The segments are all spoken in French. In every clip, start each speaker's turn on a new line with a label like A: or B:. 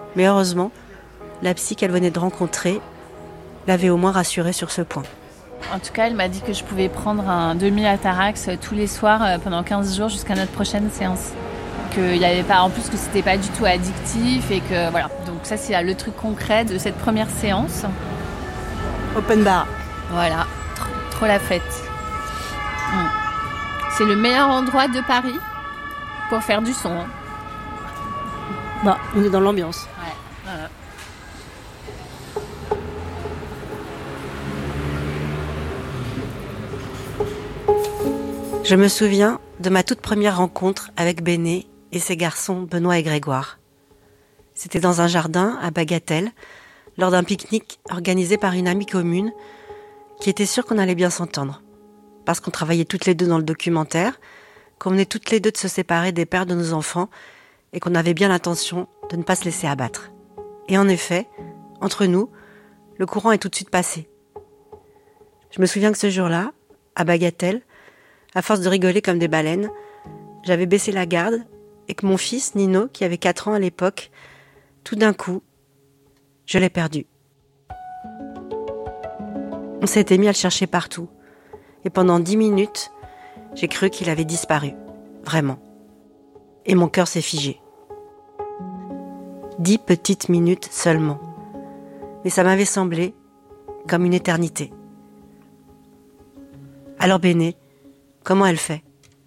A: Mais heureusement, la psy qu'elle venait de rencontrer l'avait au moins rassurée sur ce point.
B: En tout cas, elle m'a dit que je pouvais prendre un demi-atarax tous les soirs pendant 15 jours jusqu'à notre prochaine séance. Qu'il y avait pas, en plus que c'était pas du tout addictif et que voilà. Donc ça, c'est le truc concret de cette première séance.
A: Open bar.
B: Voilà, trop la fête. C'est le meilleur endroit de Paris pour faire du son.
A: Bah, on est dans l'ambiance.
B: Ouais, voilà.
A: Je me souviens de ma toute première rencontre avec Béné et ses garçons Benoît et Grégoire. C'était dans un jardin à Bagatelle, lors d'un pique-nique organisé par une amie commune qui était sûre qu'on allait bien s'entendre. Parce qu'on travaillait toutes les deux dans le documentaire, qu'on venait toutes les deux de se séparer des pères de nos enfants et qu'on avait bien l'intention de ne pas se laisser abattre. Et en effet, entre nous, le courant est tout de suite passé. Je me souviens que ce jour-là, à Bagatelle, à force de rigoler comme des baleines, j'avais baissé la garde et que mon fils, Nino, qui avait 4 ans à l'époque, tout d'un coup, je l'ai perdu. On s'était mis à le chercher partout. Et pendant 10 minutes, j'ai cru qu'il avait disparu. Vraiment. Et mon cœur s'est figé. 10 petites minutes seulement. Mais ça m'avait semblé comme une éternité. Alors Béné, comment elle fait ?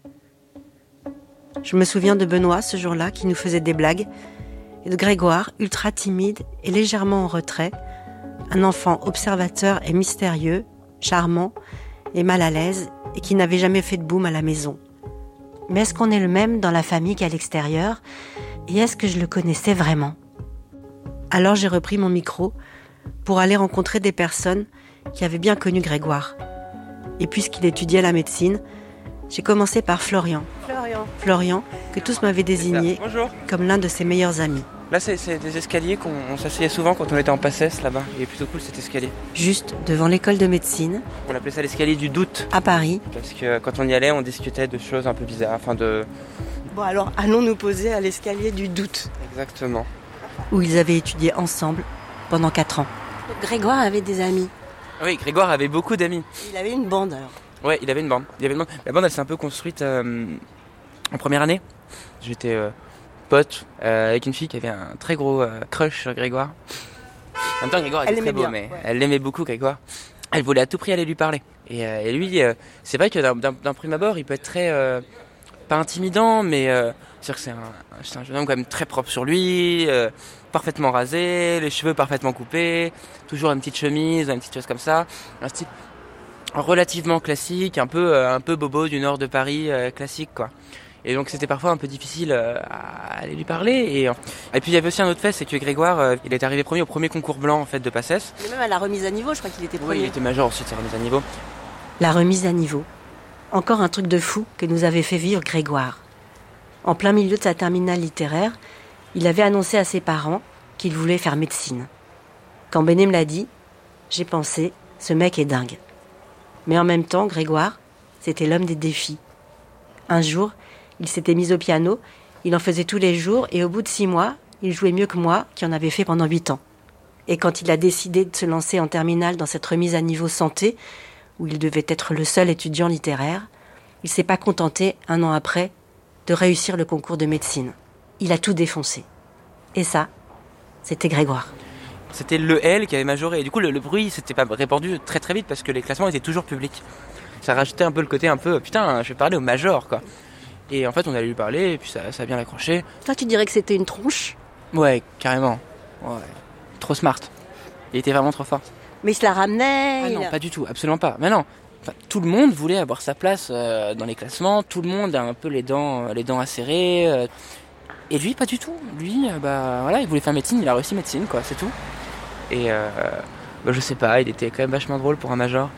A: Je me souviens de Benoît ce jour-là qui nous faisait des blagues et de Grégoire, ultra timide et légèrement en retrait, un enfant observateur et mystérieux, charmant et mal à l'aise et qui n'avait jamais fait de boum à la maison. Mais est-ce qu'on est le même dans la famille qu'à l'extérieur ? Et est-ce que je le connaissais vraiment ? Alors j'ai repris mon micro pour aller rencontrer des personnes qui avaient bien connu Grégoire. Et puisqu'il étudiait la médecine, j'ai commencé par Florian. Florian, que tous m'avaient désigné comme l'un de ses meilleurs amis.
C: Là, c'est des escaliers qu'on s'asseyait souvent quand on était en PACES là-bas. Il est plutôt cool cet escalier.
A: Juste devant l'école de médecine.
C: On appelait ça l'escalier du doute.
A: À Paris.
C: Parce que quand on y allait, on discutait de choses un peu bizarres.
A: Bon alors, allons nous poser à l'escalier du doute.
C: Exactement.
A: Où ils avaient étudié ensemble pendant 4 ans. Grégoire avait des amis.
C: Oui, Grégoire avait beaucoup d'amis.
A: Il avait une bande alors.
C: Ouais, il avait une bande. La bande, elle s'est un peu construite en première année. J'étais pote avec une fille qui avait un très gros crush sur Grégoire. En même temps, Grégoire était très beau, mais ouais. Elle l'aimait beaucoup, Grégoire. Elle voulait à tout prix aller lui parler. Et lui, c'est vrai que d'un prime abord, il peut être très... pas intimidant, mais c'est-à-dire que c'est un jeune homme quand même très propre sur lui, parfaitement rasé, les cheveux parfaitement coupés, toujours une petite chemise, une petite chose comme ça. Un style relativement classique, un peu bobo du nord de Paris, classique, quoi. Et donc c'était parfois un peu difficile à aller lui parler. Et puis il y avait aussi un autre fait, c'est que Grégoire, il est arrivé premier au premier concours blanc en fait de PACES.
A: Mais même à la remise à niveau, je crois qu'il était premier.
C: Oui, il était major aussi de sa remise à niveau.
A: La remise à niveau. Encore un truc de fou que nous avait fait vivre Grégoire. En plein milieu de sa terminale littéraire, il avait annoncé à ses parents qu'il voulait faire médecine. Quand Béné me l'a dit, j'ai pensé, ce mec est dingue. Mais en même temps, Grégoire, c'était l'homme des défis. Un jour, il s'était mis au piano, il en faisait tous les jours et au bout de 6 mois, il jouait mieux que moi, qui en avait fait pendant 8 ans. Et quand il a décidé de se lancer en terminale dans cette remise à niveau santé, où il devait être le seul étudiant littéraire, il s'est pas contenté, 1 an après, de réussir le concours de médecine. Il a tout défoncé. Et ça, c'était Grégoire.
C: C'était le L qui avait majoré. Et du coup, le bruit s'était pas répandu très très vite parce que les classements étaient toujours publics. Ça rajoutait un peu le côté un peu, putain, je vais parler au major, quoi. Et en fait, on allait lui parler, et puis ça a bien accroché.
A: Toi, tu dirais que c'était une tronche ?
C: Ouais, carrément. Ouais. Trop smart. Il était vraiment trop fort.
A: Mais il se la ramenait.
C: Ah non, pas du tout, absolument pas. Mais non, enfin, tout le monde voulait avoir sa place dans les classements. Tout le monde a un peu les dents acérées. Et lui, pas du tout. Lui, voilà, il voulait faire médecine, il a réussi médecine, quoi, c'est tout. Et je sais pas, il était quand même vachement drôle pour un major.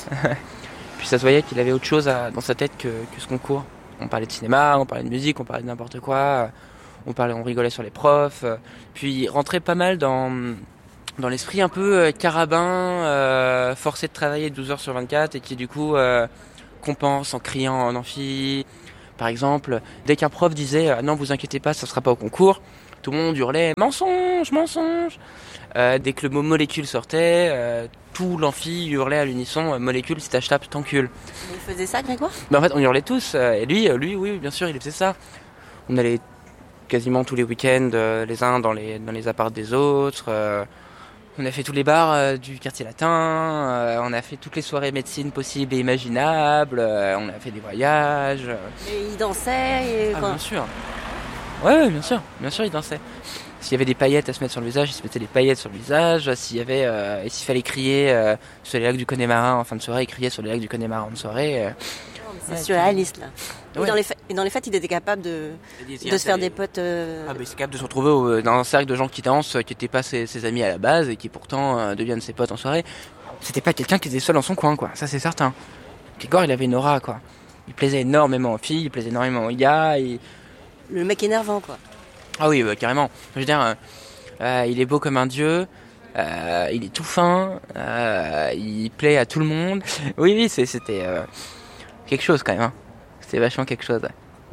C: Puis ça se voyait qu'il avait autre chose dans sa tête que ce concours. On parlait de cinéma, on parlait de musique, on parlait de n'importe quoi. On rigolait sur les profs. Puis il rentrait pas mal dans l'esprit un peu carabin, forcé de travailler 12 heures sur 24 et qui du coup compense en criant en amphi. Par exemple, dès qu'un prof disait « Non, vous inquiétez pas, ça sera pas au concours », Tout le monde hurlait « Mensonge, mensonge !» Dès que le mot molécule sortait, tout l'amphi hurlait à l'unisson « Molécule, si t'achètes, t'encules !»
A: Il faisait ça, Grégoire ?
C: En fait, on hurlait tous. Et lui, oui, bien sûr, il faisait ça. On allait quasiment tous les week-ends, les uns dans les apparts des autres. On a fait tous les bars du quartier latin. On a fait toutes les soirées médecine possibles et imaginables. On a fait des voyages.
A: Et il dansait
C: bien sûr. Ouais, bien sûr, il dansait. S'il y avait des paillettes à se mettre sur le visage, il se mettait des paillettes sur le visage. S'il fallait crier sur les lacs du Connemara en fin de soirée, il criait sur les lacs du Connemara en soirée.
A: C'est surréaliste, là.
C: Ouais.
A: Et dans les fêtes, il était capable de se faire des potes...
C: il était capable de se retrouver dans un cercle de gens qui dansent, qui n'étaient pas ses amis à la base et qui pourtant deviennent ses potes en soirée. C'était pas quelqu'un qui était seul dans son coin, quoi. Ça, c'est certain. Grégoire, il avait une aura, quoi. Il plaisait énormément aux filles, il plaisait énormément aux gars.
A: Le mec énervant, quoi.
C: Ah oui, carrément. Je veux dire, il est beau comme un dieu. Il est tout fin. Il plaît à tout le monde. Oui, c'était quelque chose, quand même. Hein. C'était vachement quelque chose. Ouais.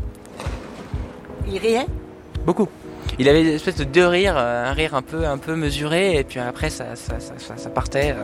A: Il riait ?
C: Beaucoup. Il avait une espèce de deux rires, un rire un peu mesuré, et puis après ça partait.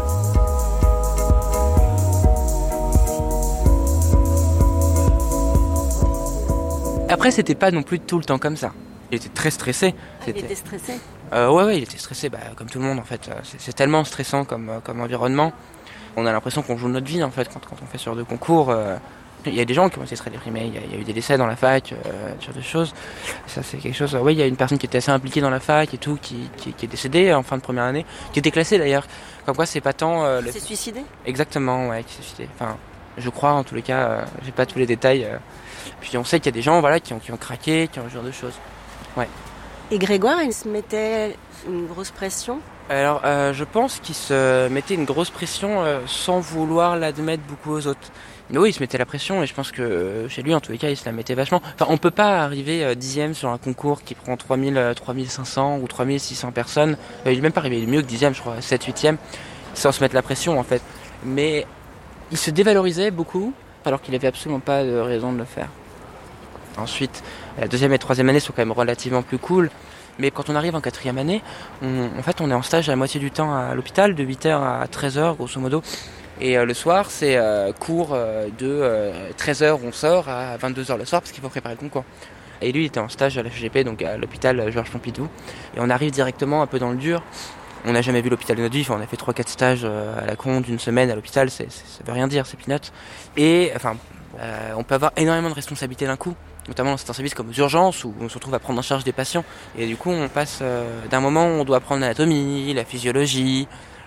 C: Après, c'était pas non plus tout le temps comme ça. Il était très stressé.
A: Il était stressé ?
C: Ouais, il était stressé, comme tout le monde en fait. C'est tellement stressant comme environnement. On a l'impression qu'on joue notre vie en fait quand on fait ce genre de concours. Il y a des gens qui ont été très déprimés, il y a eu des décès dans la fac, ce genre de choses. Ça, c'est quelque chose. Oui, il y a une personne qui était assez impliquée dans la fac et tout, qui est décédée en fin de première année, qui était classée d'ailleurs. Comme quoi, c'est pas tant.
A: Qui s'est suicidé ?
C: Exactement, ouais, qui s'est suicidé. Enfin, je crois en tous les cas, j'ai pas tous les détails. Puis on sait qu'il y a des gens, voilà, qui ont craqué, qui ont ce genre de choses. Ouais.
A: Et Grégoire, il se mettait une grosse pression ?
C: Alors, je pense qu'il se mettait une grosse pression sans vouloir l'admettre beaucoup aux autres. Mais oui, il se mettait la pression et je pense que chez lui, en tous les cas, il se la mettait vachement. Enfin, on peut pas arriver 10e sur un concours qui prend 3500 ou 3600 personnes. Il est même pas arrivé, il est mieux que 10e, je crois, 7-8e, sans se mettre la pression, en fait. Mais il se dévalorisait beaucoup, alors qu'il avait absolument pas de raison de le faire. Ensuite, la deuxième et troisième année sont quand même relativement plus cool. Mais quand on arrive en quatrième année, on est en stage à la moitié du temps à l'hôpital, de 8h à 13h, grosso modo. Et le soir, c'est cours de 13h, on sort à 22h le soir parce qu'il faut préparer le concours. Et lui, il était en stage à la FGP, donc à l'hôpital Georges Pompidou. Et on arrive directement un peu dans le dur. On n'a jamais vu l'hôpital de notre vie, on a fait 3-4 stages à la con d'une semaine à l'hôpital, ça veut rien dire, c'est peanuts. Et enfin, on peut avoir énormément de responsabilités d'un coup, notamment dans certains services comme aux urgences où on se retrouve à prendre en charge des patients. Et du coup, on passe d'un moment où on doit apprendre l'anatomie, la physiologie,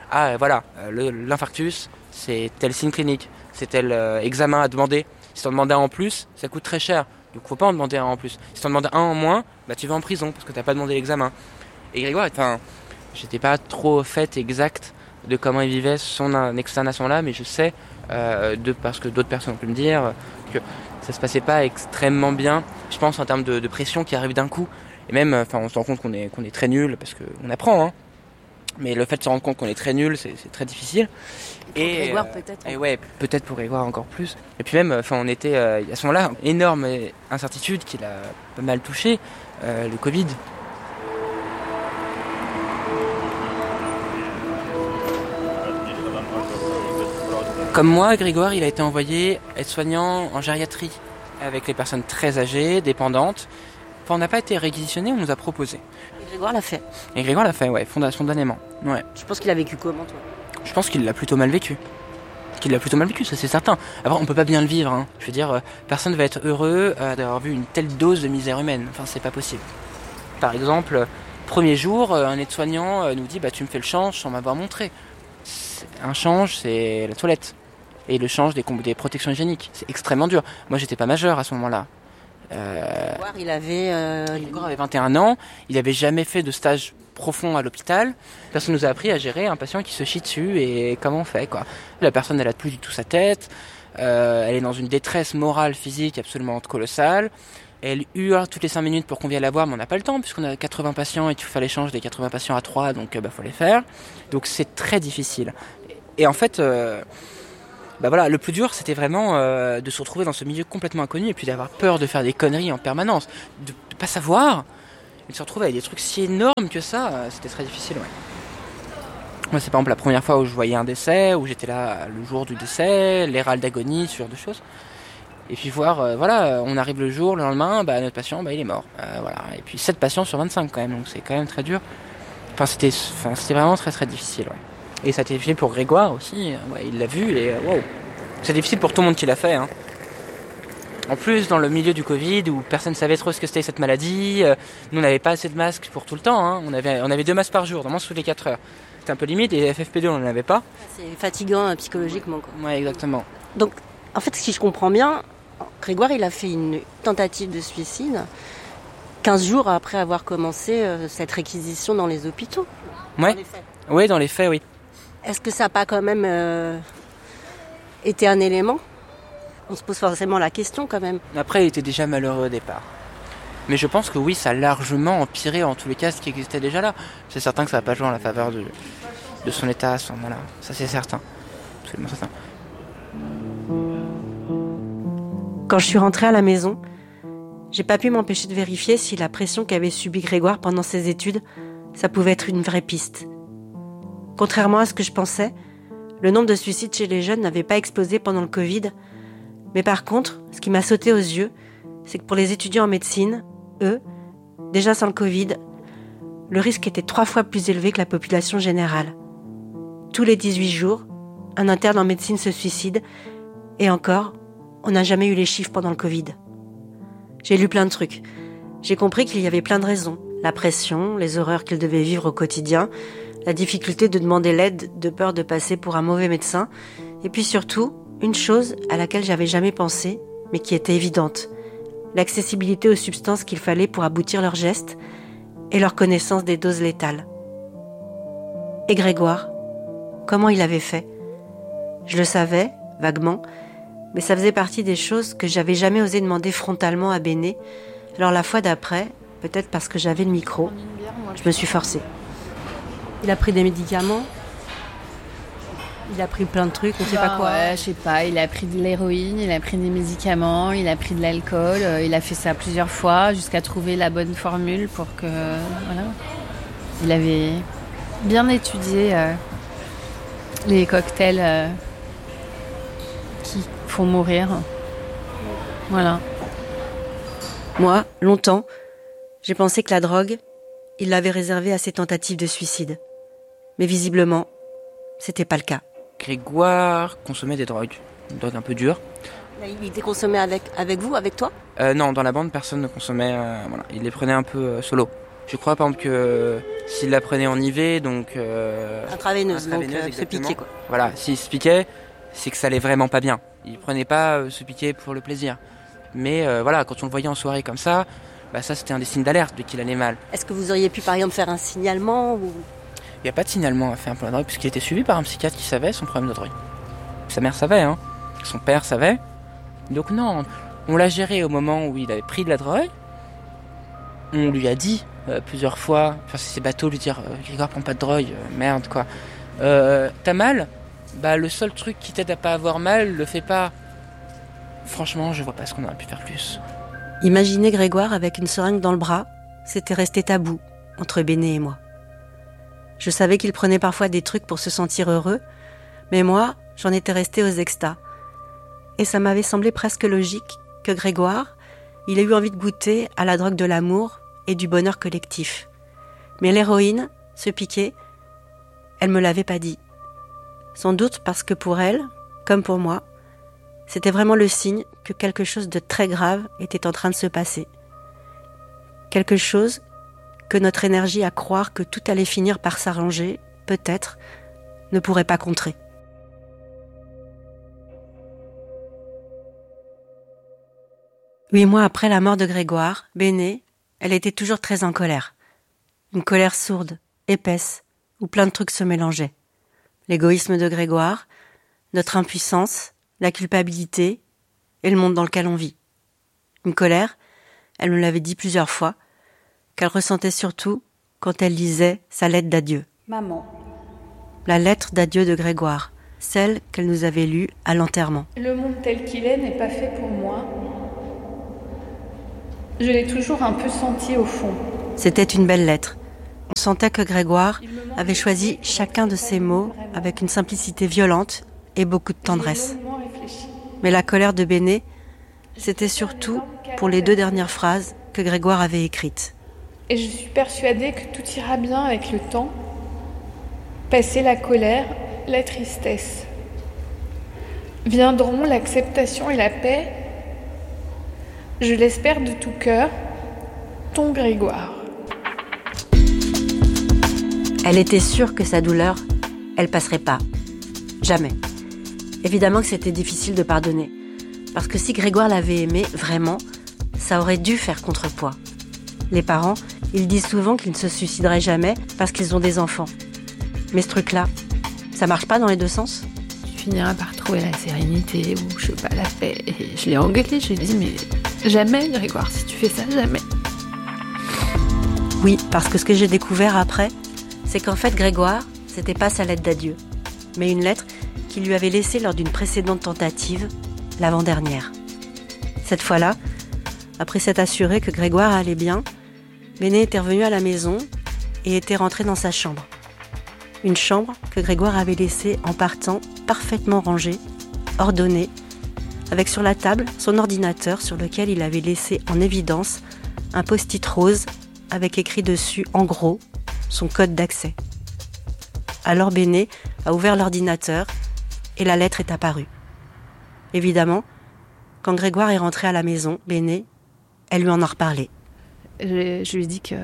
C: l'infarctus, c'est tel signe clinique, c'est tel examen à demander. Si t'en demandes un en plus, ça coûte très cher, donc faut pas en demander un en plus. Si t'en demandes un en moins, tu vas en prison parce que t'as pas demandé l'examen. Et Grégoire, j'étais pas trop au fait exact de comment il vivait son externation là, mais je sais, parce que d'autres personnes ont pu me dire, que ça se passait pas extrêmement bien, je pense en termes de pression qui arrive d'un coup. Et même, on se rend compte qu'on est très nul, parce qu'on apprend, hein. Mais le fait de se rendre compte qu'on est très nul, c'est très difficile.
A: Pour Grégoire, peut-être.
C: Et ouais, peut-être pour Grégoire encore plus. Et puis même, on était, à ce moment-là, énorme incertitude qui l'a pas mal touché, le Covid. Comme moi, Grégoire, il a été envoyé aide-soignant en gériatrie, avec les personnes très âgées, dépendantes. Enfin, on n'a pas été réquisitionné, on nous a proposé.
A: Et Grégoire l'a fait.
C: Et Grégoire l'a fait, ouais, spontanément. Ouais.
A: Tu penses qu'il a vécu comment, toi ?
C: Je pense qu'il l'a plutôt mal vécu. Ça c'est certain. Après, on peut pas bien le vivre, hein. Je veux dire, personne ne va être heureux d'avoir vu une telle dose de misère humaine. Enfin, c'est pas possible. Par exemple, premier jour, un aide-soignant nous dit, tu me fais le change sans m'avoir montré. Un change, c'est la toilette. Et le change des protections hygiéniques. C'est extrêmement dur. Moi, j'étais pas majeur à ce moment-là.
A: Grégoire, il avait
C: 21 ans, il n'avait jamais fait de stage profond à l'hôpital. Personne nous a appris à gérer un patient qui se chie dessus et comment on fait, quoi. La personne, elle a plus du tout sa tête, elle est dans une détresse morale, physique absolument colossale. Elle hurle toutes les 5 minutes pour qu'on vienne la voir, mais on n'a pas le temps puisqu'on a 80 patients et qu'il fallait changer des 80 patients à 3, donc faut les faire. Donc c'est très difficile. Et en fait... le plus dur, c'était vraiment de se retrouver dans ce milieu complètement inconnu et puis d'avoir peur de faire des conneries en permanence, de pas savoir. Mais de se retrouver avec des trucs si énormes que ça, c'était très difficile, ouais. Moi, c'est par exemple la première fois où je voyais un décès, où j'étais là le jour du décès, les râles d'agonie, ce genre de choses. Et puis voir, on arrive le jour, le lendemain, notre patient, il est mort. Voilà. Et puis 7 patients sur 25 quand même, donc c'est quand même très dur. C'était vraiment très très difficile, ouais. Et ça a été difficile pour Grégoire aussi, il l'a vu et wow. C'est difficile pour tout le monde qui l'a fait, hein. En plus, dans le milieu du Covid, où personne ne savait trop ce que c'était cette maladie, nous on n'avait pas assez de masques pour tout le temps, hein. On avait 2 masques par jour, normalement sous les 4 heures. C'était un peu limite, et FFP2 on n'en avait pas.
A: C'est fatigant psychologiquement, quoi.
C: Ouais, exactement.
A: Donc, en fait, si je comprends bien, Grégoire, il a fait une tentative de suicide 15 jours après avoir commencé cette réquisition dans les hôpitaux.
C: Ouais.
A: Dans les faits.
C: Oui, dans les faits, oui.
A: Est-ce que ça n'a pas quand même été un élément ? On se pose forcément la question quand même.
C: Après, il était déjà malheureux au départ. Mais je pense que oui, ça a largement empiré en tous les cas ce qui existait déjà là. C'est certain que ça va pas jouer en la faveur de son état à ce moment-là. Ça, c'est certain. Absolument certain.
A: Quand je suis rentrée à la maison, j'ai pas pu m'empêcher de vérifier si la pression qu'avait subie Grégoire pendant ses études, ça pouvait être une vraie piste. Contrairement à ce que je pensais, le nombre de suicides chez les jeunes n'avait pas explosé pendant le Covid. Mais par contre, ce qui m'a sauté aux yeux, c'est que pour les étudiants en médecine, eux, déjà sans le Covid, le risque était 3 fois plus élevé que la population générale. Tous les 18 jours, un interne en médecine se suicide, et encore, on n'a jamais eu les chiffres pendant le Covid. J'ai lu plein de trucs. J'ai compris qu'il y avait plein de raisons. La pression, les horreurs qu'ils devaient vivre au quotidien, la difficulté de demander l'aide de peur de passer pour un mauvais médecin, et puis surtout, une chose à laquelle j'avais jamais pensé, mais qui était évidente. L'accessibilité aux substances qu'il fallait pour aboutir leurs gestes et leur connaissance des doses létales. Et Grégoire, comment il avait fait ? Je le savais, vaguement, mais ça faisait partie des choses que j'avais jamais osé demander frontalement à Béné. Alors la fois d'après, peut-être parce que j'avais le micro, je me suis forcée. Il a pris des médicaments ? Il a pris plein de trucs, on sait pas quoi.
B: Ouais, je sais pas, il a pris de l'héroïne, il a pris des médicaments, il a pris de l'alcool, il a fait ça plusieurs fois jusqu'à trouver la bonne formule pour que... Voilà. Il avait bien étudié les cocktails qui font mourir. Voilà.
A: Moi, longtemps, j'ai pensé que la drogue, il l'avait réservée à ses tentatives de suicide. Mais visiblement, c'était pas le cas.
C: Grégoire consommait des drogues un peu dures.
A: Il était consommé avec vous, avec toi ?
C: Non, dans la bande, personne ne consommait. Il les prenait un peu solo. Je crois par exemple que s'il la prenait en IV, donc...
A: Intraveineuse, donc se piquer quoi.
C: Voilà, s'il se piquait, c'est que ça allait vraiment pas bien. Il prenait pas se piquer pour le plaisir. Mais voilà, quand on le voyait en soirée comme ça, ça c'était un des signes d'alerte de qu'il allait mal.
A: Est-ce que vous auriez pu par exemple faire un signalement ou...
C: Il n'y a pas de signalement à faire pour la drogue, puisqu'il était suivi par un psychiatre qui savait son problème de drogue. Sa mère savait, hein. Son père savait. Donc non, on l'a géré au moment où il avait pris de la drogue. On lui a dit plusieurs fois, c'est bateau de lui dire Grégoire prends pas de drogue, merde quoi. T'as mal ? Le seul truc qui t'aide à pas avoir mal, le fais pas. Franchement, je vois pas ce qu'on aurait pu faire plus.
A: Imaginer Grégoire avec une seringue dans le bras, c'était resté tabou entre Béné et moi. Je savais qu'il prenait parfois des trucs pour se sentir heureux, mais moi, j'en étais restée aux extas. Et ça m'avait semblé presque logique que Grégoire, il ait eu envie de goûter à la drogue de l'amour et du bonheur collectif. Mais l'héroïne, ce piquet, elle me l'avait pas dit. Sans doute parce que pour elle, comme pour moi, c'était vraiment le signe que quelque chose de très grave était en train de se passer. Quelque chose que notre énergie à croire que tout allait finir par s'arranger, peut-être, ne pourrait pas contrer. Huit mois après la mort de Grégoire, Béné, elle était toujours très en colère. Une colère sourde, épaisse, où plein de trucs se mélangeaient. L'égoïsme de Grégoire, notre impuissance, la culpabilité et le monde dans lequel on vit. Une colère, elle me l'avait dit plusieurs fois, qu'elle ressentait surtout quand elle lisait sa lettre d'adieu.
D: Maman.
A: La lettre d'adieu de Grégoire, celle qu'elle nous avait lue à l'enterrement.
D: Le monde tel qu'il est n'est pas fait pour moi. Je l'ai toujours un peu senti au fond.
A: C'était une belle lettre. On sentait que Grégoire avait choisi chacun de ses mots avec une simplicité violente et beaucoup de tendresse. Mais la colère de Béné, c'était surtout pour les 2 dernières phrases que Grégoire avait écrites.
D: Et je suis persuadée que tout ira bien avec le temps. Passer la colère, la tristesse. Viendront l'acceptation et la paix. Je l'espère de tout cœur. Ton Grégoire.
A: Elle était sûre que sa douleur, elle passerait pas. Jamais. Évidemment que c'était difficile de pardonner. Parce que si Grégoire l'avait aimée, vraiment, ça aurait dû faire contrepoids. Les parents, ils disent souvent qu'ils ne se suicideraient jamais parce qu'ils ont des enfants. Mais ce truc-là, ça marche pas dans les 2 sens ?
D: Tu finiras par trouver la sérénité ou, je sais pas, la paix. Et je l'ai engueulé, je lui ai dit, mais jamais, Grégoire, si tu fais ça, jamais.
A: Oui, parce que ce que j'ai découvert après, c'est qu'en fait, Grégoire, c'était pas sa lettre d'adieu, mais une lettre qu'il lui avait laissée lors d'une précédente tentative, l'avant-dernière. Cette fois-là, après s'être assuré que Grégoire allait bien, Béné était revenu à la maison et était rentré dans sa chambre. Une chambre que Grégoire avait laissée en partant parfaitement rangée, ordonnée, avec sur la table son ordinateur sur lequel il avait laissé en évidence un post-it rose avec écrit dessus en gros son code d'accès. Alors Béné a ouvert l'ordinateur et la lettre est apparue. Évidemment, quand Grégoire est rentré à la maison, Béné, elle lui en a reparlé.
B: Je lui ai dit que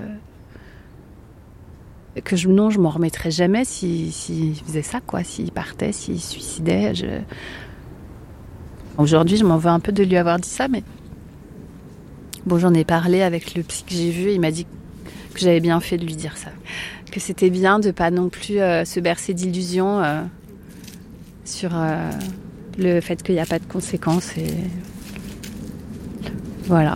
B: non, je m'en remettrais jamais s'il faisait ça, quoi, s'il partait, s'il se suicidait. Aujourd'hui, je m'en veux un peu de lui avoir dit ça, mais bon, j'en ai parlé avec le psy que j'ai vu, il m'a dit que j'avais bien fait de lui dire ça. Que c'était bien de pas non plus se bercer d'illusions sur le fait qu'il n'y a pas de conséquences. Et voilà.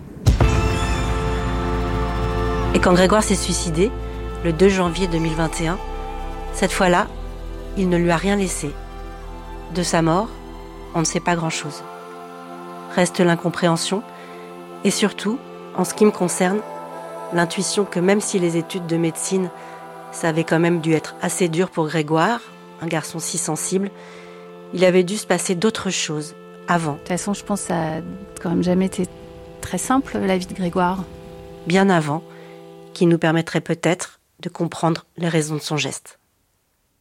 A: Et quand Grégoire s'est suicidé, le 2 janvier 2021, cette fois-là, il ne lui a rien laissé. De sa mort, on ne sait pas grand-chose. Reste l'incompréhension et surtout, en ce qui me concerne, l'intuition que même si les études de médecine, ça avait quand même dû être assez dur pour Grégoire, un garçon si sensible, il avait dû se passer d'autres choses avant.
B: De toute façon, je pense que ça a quand même jamais été très simple, la vie de Grégoire.
A: Bien avant, qui nous permettrait peut-être de comprendre les raisons de son geste.